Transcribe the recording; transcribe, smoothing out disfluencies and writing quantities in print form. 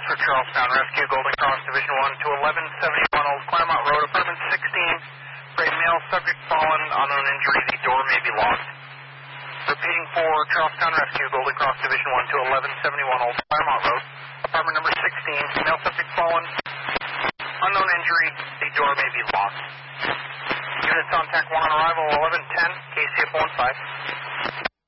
for Charlestown Rescue, Golden Cross Division 1 to 1171 Old Claremont Road, apartment 16. Gray male, subject fallen, unknown injury, the door may be locked. Repeating for Charlestown Rescue, Golden Cross Division 1 to 1171 Old Claremont Road, apartment number 16. Male subject fallen, unknown injury, the door may be locked. Units on TAC 1 on arrival, 1110, KCF 15.